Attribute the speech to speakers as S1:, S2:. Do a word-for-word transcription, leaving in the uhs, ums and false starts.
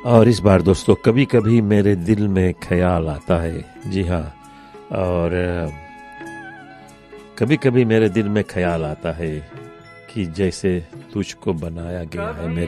S1: और इस बार दोस्तों कभी कभी मेरे दिल में ख्याल आता है, जी हाँ, और कभी कभी मेरे दिल में ख्याल आता है कि जैसे तुझको बनाया गया है मेरे